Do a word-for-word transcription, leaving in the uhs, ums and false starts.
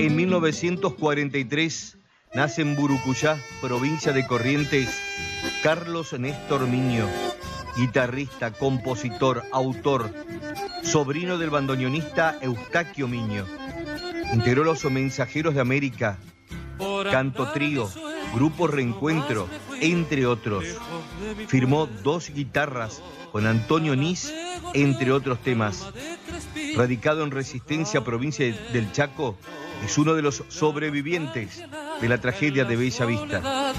En mil novecientos cuarenta y tres nace en Burucuyá, provincia de Corrientes, Carlos Néstor Miño, guitarrista, compositor, autor, sobrino del bandoneonista Eustaquio Miño. Integró los Mensajeros de América, Canto Trío, Grupo Reencuentro, entre otros. Firmó dos guitarras con Antonio Nis, entre otros temas. Radicado en Resistencia, provincia del Chaco, es uno de los sobrevivientes de la tragedia de Bella Vista.